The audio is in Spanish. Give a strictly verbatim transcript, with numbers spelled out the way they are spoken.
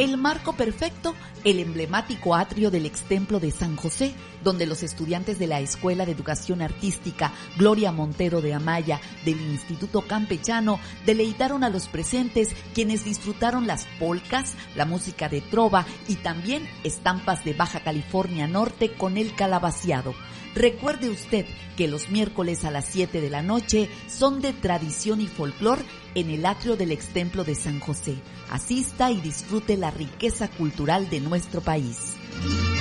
El marco perfecto, el emblemático atrio del extemplo de San José, donde los estudiantes de la Escuela de Educación Artística Gloria Montero de Amaya del Instituto Campechano deleitaron a los presentes, quienes disfrutaron las polcas, la música de trova y también estampas de Baja California Norte con el calabaceado. Recuerde usted que los miércoles a las siete de la noche son de tradición y folclor en el atrio del extemplo de San José. Asista y disfrute la riqueza cultural de nuestro país.